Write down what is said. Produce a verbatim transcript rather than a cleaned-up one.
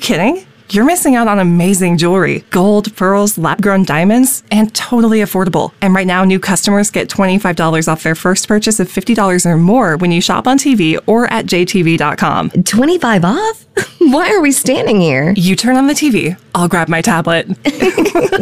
kidding? You're missing out on amazing jewelry, gold, pearls, lab-grown diamonds, and totally affordable. And right now, new customers get twenty-five dollars off their first purchase of fifty dollars or more when you shop on T V or at j t v dot com. twenty-five off? Why are we standing here? You turn on the T V, I'll grab my tablet.